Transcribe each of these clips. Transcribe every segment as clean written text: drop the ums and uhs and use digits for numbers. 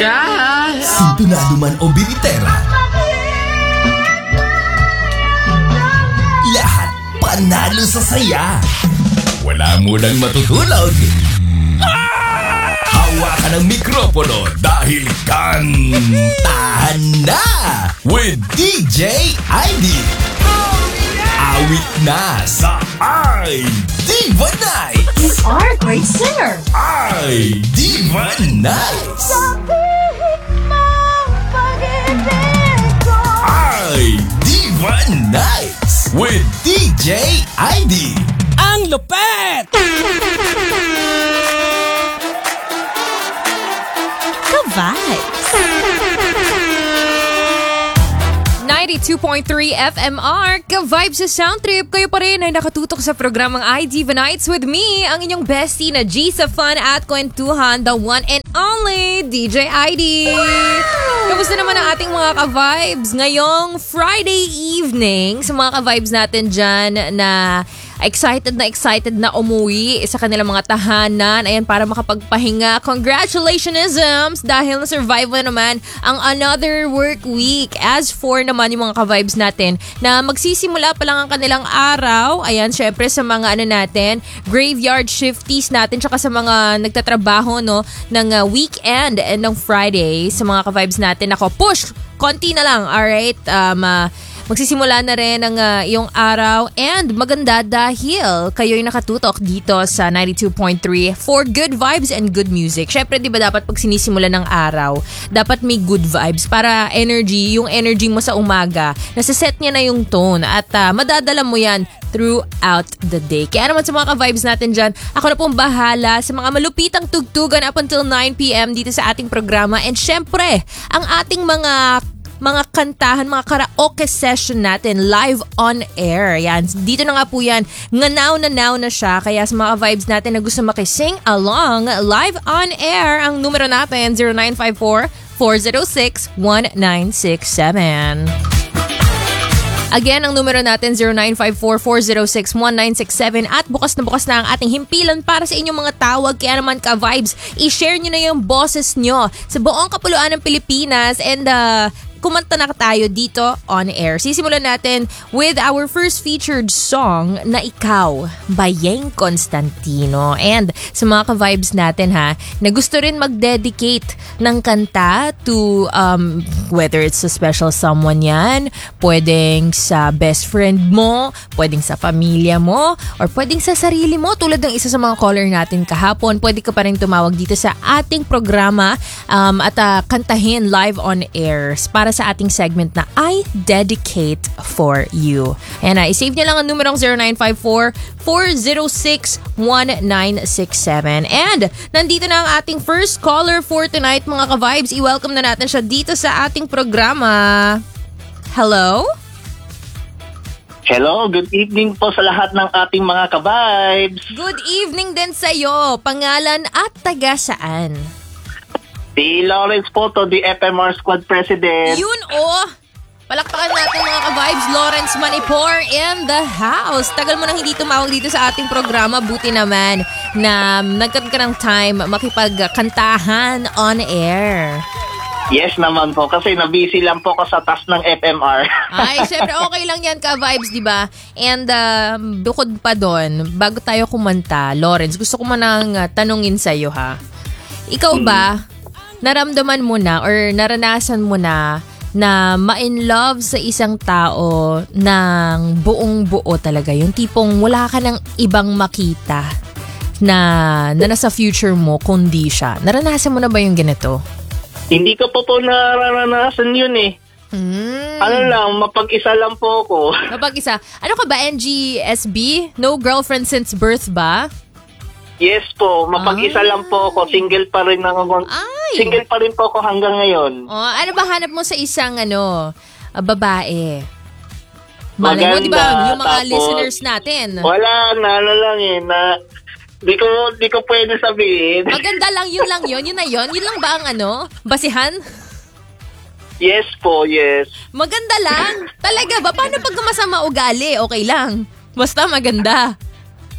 Sintonado man o biritera, lahat panalo sa saya. Wala mo nang matutulog. Hawakan ang mikropono dahil kantahan na with DJ ID. Awit na sa I-Diva Nights. You are a great singer. I-Diva Nights. I-Diva Nights with DJ ID. Ang lupet! Ka-vibes. 92.3 FMR, ka-vibes sa Sound Trip. Kayo pa rin ay nakatutok sa programang I-Diva Nights with me, ang inyong bestie na G sa fun at kwentuhan, the one and only DJ ID. Kamusta naman ang ating mga ka-vibes ngayong Friday evening? Sa mga ka-vibes natin dyan na excited na umuwi sa kanilang mga tahanan. Ayan, para makapagpahinga. Congratulations dahil na-survive naman ang another work week. As for naman yung mga ka-vibes natin na magsisimula pa lang ang kanilang araw. Ayan, syempre sa mga natin, graveyard shifties natin, tsaka sa mga nagtatrabaho ng weekend and ng Friday. Sa mga ka-vibes natin, ako, push! Konti na lang, alright? Magsisimula na rin ang iyong araw and maganda dahil kayo'y nakatutok dito sa 92.3 for good vibes and good music. Syempre, di ba dapat pag sinisimula ng araw, dapat may good vibes para yung energy mo sa umaga, nasa-set niya na yung tone at madadala mo yan throughout the day. Kaya naman sa mga ka-vibes natin dyan, ako na pong bahala sa mga malupitang tugtugan up until 9 p.m. dito sa ating programa. And syempre, ang ating mga kantahan, mga karaoke session natin live on air. Yan. Dito na nga po yan. Nganaw na siya. Kaya sa mga vibes natin na gusto makising along live on air, ang numero natin 0954-406-1967. Again, ang numero natin 0954-406-1967 at bukas na ang ating himpilan para sa inyong mga tawag. Kaya naman ka-vibes, i-share nyo na yung boses nyo sa buong kapuluan ng Pilipinas and kumanta na tayo dito on air. Sisimulan natin with our first featured song na Ikaw by Yeng Constantino. And sa mga ka-vibes natin na gusto rin mag-dedicate ng kanta to whether it's a special someone yan, pwedeng sa best friend mo, pwedeng sa pamilya mo, or pwedeng sa sarili mo tulad ng isa sa mga caller natin kahapon. Pwede ka pa rin tumawag dito sa ating programa at kantahin live on air para sa ating segment na I Dedicate for You. Ayan na, isave nyo lang ang numerong 0954-406-1967. And nandito na ang ating first caller for tonight, mga ka-vibes. I-welcome na natin siya dito sa ating programa. Hello? Hello, good evening po sa lahat ng ating mga ka-vibes. Good evening din sa'yo. Pangalan at taga saan? Si Lawrence po to, the FMR Squad President. Yun palakpakan natin mga ka-vibes. Lawrence Manipur in the house. Tagal mo nang hindi tumawag dito sa ating programa. Buti naman na nagkaroon ka ng time makipagkantahan on air. Yes naman po, kasi nabisi lang po ako sa task ng FMR. Ay, syempre okay lang yan ka-vibes, di ba? And bukod pa doon, bago tayo kumanta, Lawrence, gusto ko manang tanungin sa'yo ha. Ikaw ba, naramdaman mo na or naranasan mo na ma-in love sa isang tao ng buong buo talaga? Yung tipong wala ka ng ibang makita na nasa future mo kundi siya. Naranasan mo na ba yung ganito? Hindi ko po naranasan yun eh. Ano lang, mapag-isa lang po ako. Mapag-isa? Ano ka ba, NGSB? No girlfriend since birth ba? Yes po, mapag-isa lang po ako. Single pa rin ako. Single pa rin po ako hanggang ngayon. Ano ba hanap mo sa isang babae? Malay mo, di ba, yung mga listeners natin? Wala na, lang di ko pwede sabihin. Maganda lang, yun na yun. Yun lang ba ang basihan? Yes po, yes. Maganda lang? Talaga ba? Paano pag masama ugali? Okay lang. Basta maganda.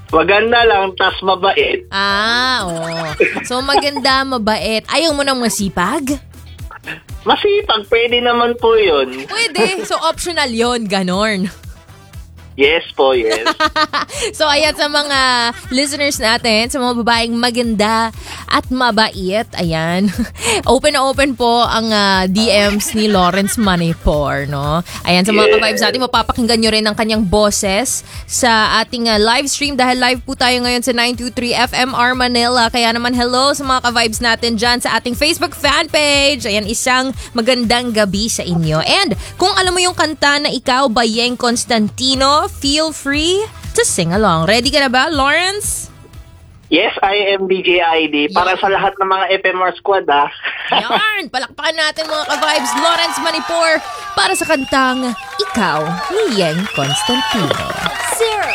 Maganda lang, tas mabait. Oo. So, maganda, mabait. Ayaw mo ng masipag? Masipag, pwede naman po yun. Pwede. So, optional yon, ganon. Yes po, yes. So, ayan sa mga listeners natin, sa mga babaeng maganda at mabait, ayan. Open na open po ang DMs ni Lawrence Manipor, no? Ayan, sa mga ka-vibes natin, mapapakinggan nyo rin ang kanyang boses sa ating live stream dahil live po tayo ngayon sa 923 FMR Manila. Kaya naman, hello sa mga ka-vibes natin dyan sa ating Facebook fan page. Ayan, isang magandang gabi sa inyo. And kung alam mo yung kanta na Ikaw by Yeng Constantino, feel free to sing along. Ready ka na ba, Lawrence? Yes, I am DJ ID. Para sa lahat ng mga FMR squad, Yarn! Palakpakan natin mga ka-vibes, Lawrence Manipor para sa kantang Ikaw ni Yeng Constantino. 0,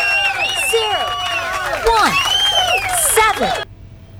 0, 1, 7.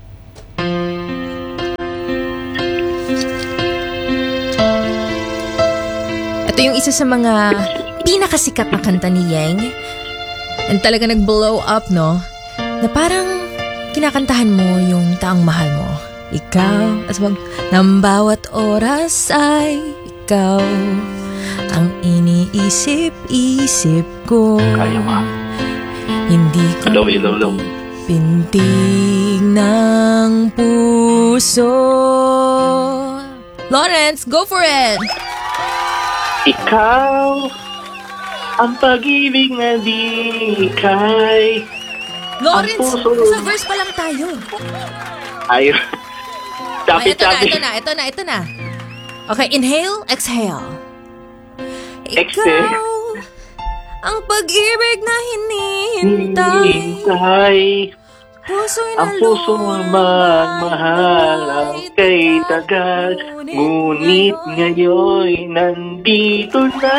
Ito yung isa sa mga pinakasikat na kanta ni Yeng. And talaga nag-blow up, no? Na parang kinakantahan mo yung taong mahal mo. Ikaw, at ng bawat oras ay ikaw ang iniisip-isip ko. Kaya nga. Hindi ko Hello. pintig ng puso. Lawrence, go for it! Ikaw, ang pag-ibig na di kay... Lawrence, Ang puso. sa verse pa lang tayo. Ayun. Okay, Tapi-tapi. ito na. Okay, inhale, exhale. Exhale. Ikaw, ang pag-ibig na hinihintay. Hintay. Ang puso magmahal ang kay tagal. Ngunit ngayon nandito na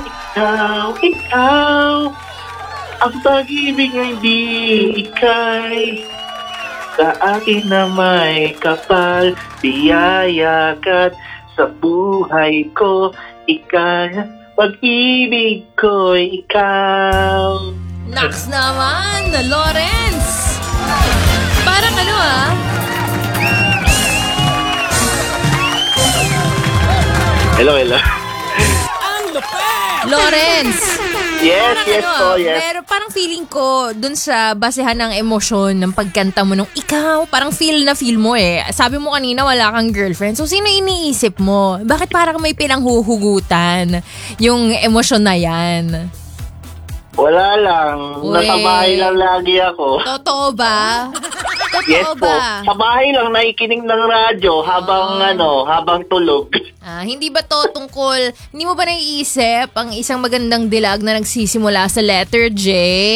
ikaw. Ang pag-ibig ay di ikay. Sa akin na may kapal, biyayakat sa buhay ko. Ikaw, pag-ibig ko'y ikaw. Naks naman, Lawrence! Parang Hello. Ang lupet! Lawrence! Yes, Parang yes po, yes. Pero parang feeling ko dun sa basehan ng emosyon ng pagkanta mo nung ikaw, parang feel mo eh. Sabi mo kanina wala kang girlfriend. So sino iniisip mo? Bakit parang may pinanghuhugutan yung emosyon na yan? Wala lang. Uy. Nasa bahay lang lagi ako. Totoo ba? Yes Totoo po. ba? Sa bahay lang nakikinig ng radyo habang tulog. Hindi ba to tungkol, hindi mo ba naiisip ang isang magandang dilag na nagsisimula sa letter J?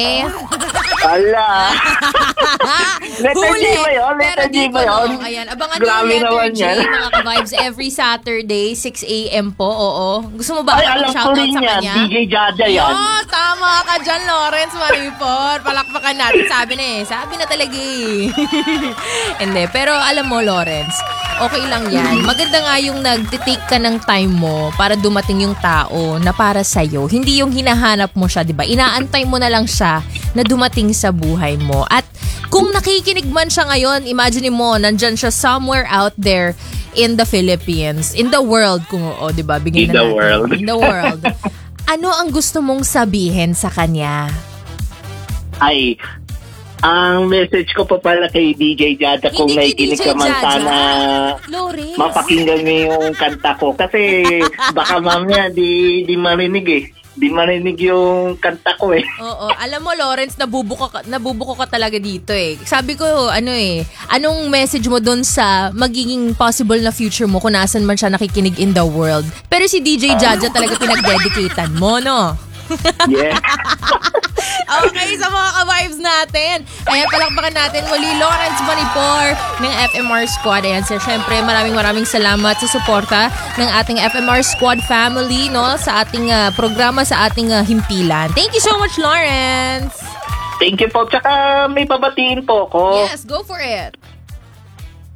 Ala. Letter J ba yun? Letter J ba yun? Ayan, abangan Grabe nyo yung naman letter J, yan. mga ka-vibes, every Saturday, 6 a.m. po, oo. Gusto mo ba Ay, ako alam ko shoutout rin sa yan. kanya? DJ Jaja yan. Tama ka dyan, Lawrence Manipor. Palakpakan natin. Sabi na talaga eh. Hindi, pero alam mo, Lawrence, okay lang yan. Maganda nga yung nagtitake ka ng time mo para dumating yung tao na para sa'yo. Hindi yung hinahanap mo siya, di ba? Inaantay mo na lang siya na dumating sa buhay mo. At kung nakikinig man siya ngayon, imagine mo, nandyan siya somewhere out there in the Philippines, in the world, kung di ba? Bigyan na natin. In the world. Ano ang gusto mong sabihin sa kanya? Ay, ang message ko pa pala kay DJ Jaja kung Hindi nakikinig DJ ka man Jaja. sana Lawrence. mapakinggan mo yung kanta ko. Kasi baka mamaya di marinig eh. Di marinig yung kanta ko eh. Oo, alam mo Lawrence, nabubuko ka talaga dito eh. Sabi ko, anong message mo dun sa magiging possible na future mo kung nasan man siya nakikinig in the world? Pero si DJ Jaja talaga pinag-dedicatean mo, no? Yeah. Okay, sa mga ka-vibes natin. Ayan, palakpakan natin muli Lawrence Manipor ng FMR Squad. Ayan, sir, syempre maraming salamat sa suporta ng ating FMR Squad family, no, sa ating programa, sa ating himpilan. Thank you so much, Lawrence. Thank you po. Tsaka may babatiin po ko. Yes, go for it.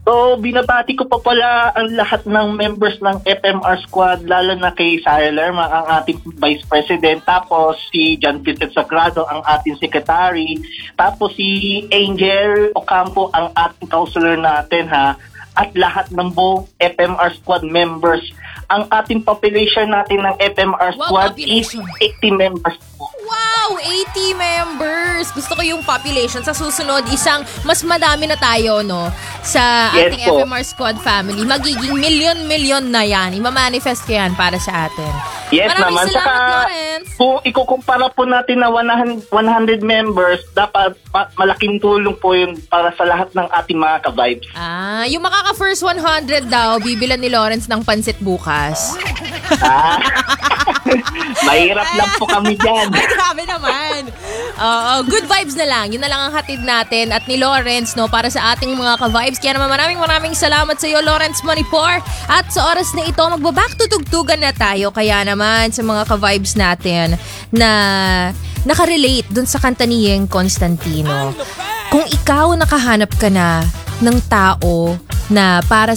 So, binabati ko pa pala ang lahat ng members ng FMR Squad, lalo na kay Sarah Lerma, ang ating Vice President, tapos si John Vincent Sagrado, ang ating Secretary, tapos si Angel Ocampo, ang ating counselor natin, ha, at lahat ng buong FMR Squad members. Ang ating population natin ng FMR Squad is 80 members po. Wow! 80 members! Gusto ko yung population. Sa susunod, isang mas madami na tayo, no? Sa Yes ating po. FMR Squad family. Magiging milyon-milyon na yan. Imamanifest ko yan para sa atin. Yes Maraming naman. salamat, Saka, Lawrence. kung ikukumpara po natin na 100 members, dapat malaking tulong po yun para sa lahat ng ating mga ka-vibes. Yung makaka-first 100 daw, bibilan ni Lawrence ng pansit bukas. Ah, mahirap lang po kami dyan. Ay, grabe naman. Good vibes na lang. Yun na lang ang hatid natin at ni Lawrence, no, para sa ating mga ka-vibes. Kaya naman maraming salamat sa iyo, Lawrence Manipor. At sa oras na ito, magbaback to tugtugan na tayo. Kaya naman sa mga ka-vibes natin na nakarelate dun sa kanta ni Yeng Constantino. Kung ikaw nakahanap ka na ng tao na para